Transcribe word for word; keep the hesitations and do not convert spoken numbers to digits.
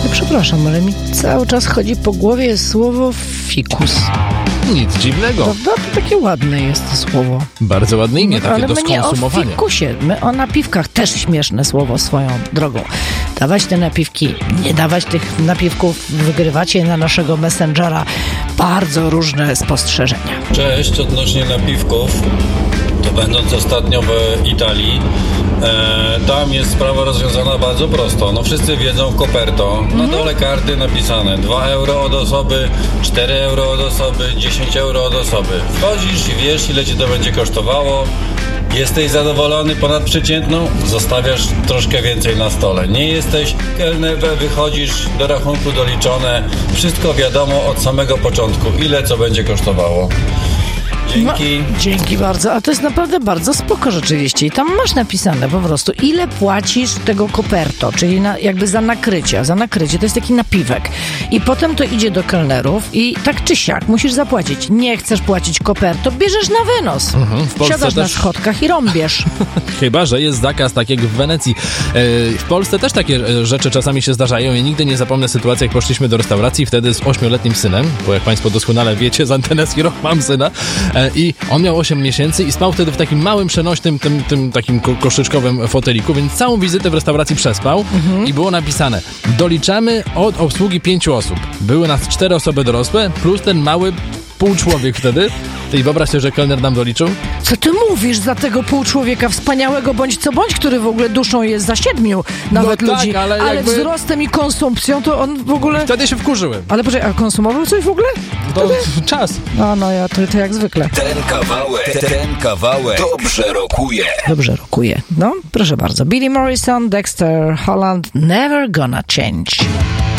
Ja przepraszam, ale mi cały czas chodzi po głowie słowo fikus. Nic dziwnego. Prawda? To takie ładne jest to słowo. Bardzo ładne imię, takie ale do my nie skonsumowania. o fikusie, my o napiwkach. Też śmieszne słowo swoją drogą. Dawać te napiwki, nie dawać tych napiwków, wygrywacie na naszego Messengera bardzo różne spostrzeżenia. Cześć, odnośnie napiwków. To będąc ostatnio w Italii, e, tam jest sprawa rozwiązana bardzo prosto. No wszyscy wiedzą koperto, na Mhm. dole karty napisane dwa euro od osoby, cztery euro od osoby, dziesięć euro od osoby. Wchodzisz i wiesz, ile ci to będzie kosztowało. Jesteś zadowolony ponad przeciętną? Zostawiasz troszkę więcej na stole. Nie jesteś kelner, wychodzisz do rachunku doliczone. Wszystko wiadomo od samego początku, ile co będzie kosztowało. Dzięki. No, dzięki bardzo. A to jest naprawdę bardzo spoko rzeczywiście. I tam masz napisane po prostu, ile płacisz tego koperto, czyli na, jakby za nakrycie. Za nakrycie to jest taki napiwek. I potem to idzie do kelnerów i tak czy siak musisz zapłacić. Nie chcesz płacić koperto, bierzesz na wynos. Mhm, w Polsce Siadasz też... na schodkach i rąbiesz. Chyba że jest zakaz, tak jak w Wenecji. W Polsce też takie rzeczy czasami się zdarzają. Ja nigdy nie zapomnę sytuacji, jak poszliśmy do restauracji wtedy z ośmioletnim synem, bo jak państwo doskonale wiecie, z Antenes i Roch mam syna. I on miał osiem miesięcy i spał wtedy w takim małym, przenośnym, tym, tym takim ko- koszyczkowym foteliku, więc całą wizytę w restauracji przespał mhm. i było napisane: doliczamy od obsługi pięciu osób. Były nas cztery osoby dorosłe, plus ten mały pół człowiek wtedy. Ty wyobraź sobie, że kelner nam doliczył? Co ty mówisz za tego pół człowieka wspaniałego bądź co bądź, który w ogóle duszą jest za siedmiu nawet no ludzi, tak, ale, ale jakby... wzrostem i konsumpcją to on w ogóle... Wtedy się wkurzyłem. Ale poczekaj, a konsumował coś w ogóle? To czas. No, no ja to, to jak zwykle. Ten kawałek, ten kawałek dobrze rokuje. Dobrze rokuje. No, proszę bardzo. Billy Morrison, Dexter Holland, Never Gonna Change.